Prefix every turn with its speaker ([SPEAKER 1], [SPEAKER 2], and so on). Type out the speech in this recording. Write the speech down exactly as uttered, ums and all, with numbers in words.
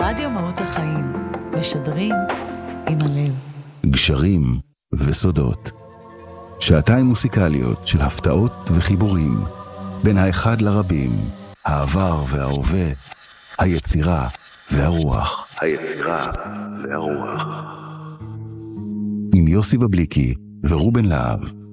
[SPEAKER 1] רדיו מהות החיים, משדרים עם הלב.
[SPEAKER 2] גשרים וסודות. שעתיים מוסיקליות של הפתעות וחיבורים, בין האחד לרבים, העבר וההווה, היצירה והרוח. היצירה והרוח. עם יוסי בבליקי ורובן להב.